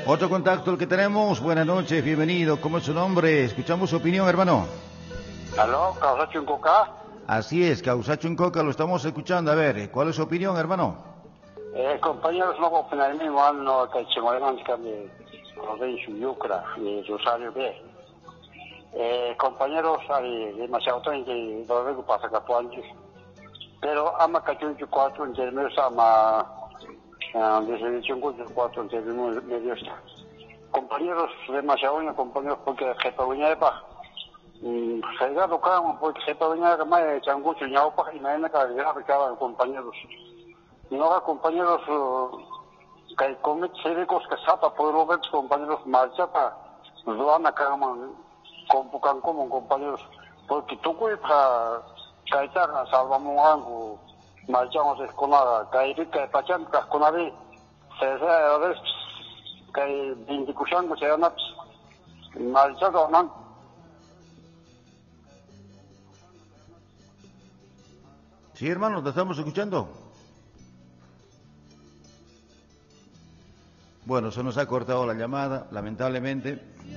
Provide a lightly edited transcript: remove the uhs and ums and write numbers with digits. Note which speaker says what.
Speaker 1: Otro contacto el que tenemos. Buenas noches, bienvenido. ¿Cómo es su nombre? Escuchamos su opinión, hermano.
Speaker 2: ¿Aló? ¿Causacho en Coca?
Speaker 1: Así es, Causacho en Coca, lo estamos escuchando. A ver, ¿cuál es su opinión, hermano?
Speaker 2: Compañeros, no opinan el mismo año que Chimolemán de Rodeishu, Yucra y Rosario B. Compañeros, hay demasiado tiempo que luego pasa que antes. Pero ama cachuncho 4 en términos ama desde 4 en términos medios. Compañeros, demasiado compañeros porque jefa viña de paz. Se da tocar porque jefa viña de más de changucho y aupa y me que agregar compañeros. No hay compañeros que hay cívicos que sapa por ver compañeros marchata no van a caman compucan como compañeros porque tú para caita salvamos algo marchamos escolar cairica pachan casconari se sea a veces que indicusan que se van marchata no.
Speaker 1: Sí, hermano, te estamos escuchando. Bueno, se nos ha cortado la llamada, lamentablemente.